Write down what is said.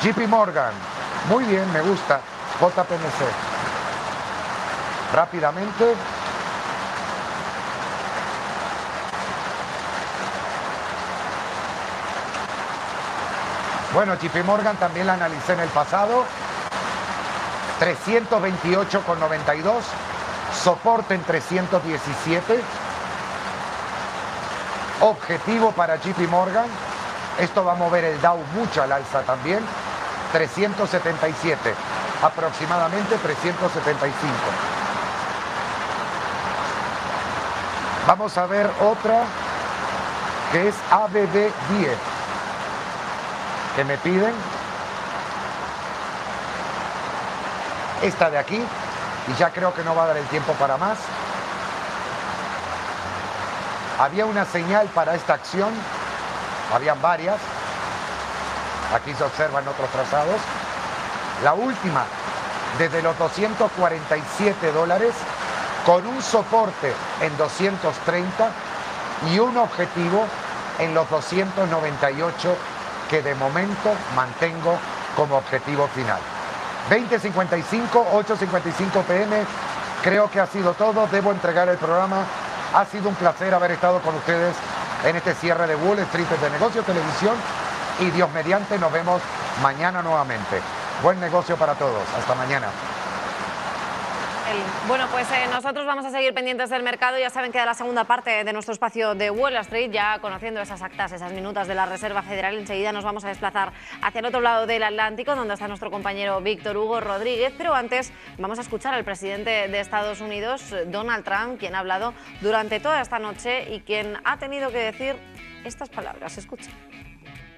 JP Morgan, muy bien, me gusta. JPMC. Rápidamente. Bueno, JP Morgan también la analicé en el pasado. 328,92. Soporte en 317. Objetivo para JP Morgan. Esto va a mover el Dow mucho al alza también. 377. Aproximadamente 375. Vamos a ver otra que es ABB10 que me piden. Esta de aquí, y ya creo que no va a dar el tiempo para más. Había una señal para esta acción, habían varias. Aquí se observan otros trazados. La última, desde los $247, con un soporte en 230 y un objetivo en los 298, que de momento mantengo como objetivo final. 20:55, 8:55 p.m. Creo que ha sido todo. Debo entregar el programa. Ha sido un placer haber estado con ustedes en este cierre de Wall Street de Negocios Televisión. Y Dios mediante, nos vemos mañana nuevamente. Buen negocio para todos. Hasta mañana. Bueno, pues nosotros vamos a seguir pendientes del mercado. Ya saben que de la segunda parte de nuestro espacio de Wall Street, ya conociendo esas actas, esas minutas de la Reserva Federal, enseguida nos vamos a desplazar hacia el otro lado del Atlántico, donde está nuestro compañero Víctor Hugo Rodríguez. Pero antes vamos a escuchar al presidente de Estados Unidos, Donald Trump, quien ha hablado durante toda esta noche y quien ha tenido que decir estas palabras. Escuchen.